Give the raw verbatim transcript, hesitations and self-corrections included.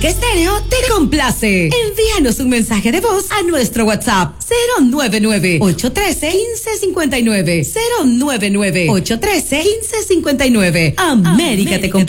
Omega Estéreo te complace. Envíanos un mensaje de voz a nuestro WhatsApp cero nueve nueve, ocho uno tres, uno cinco cinco nueve, cero nueve nueve, ocho uno tres, uno cinco cinco nueve. América te complace.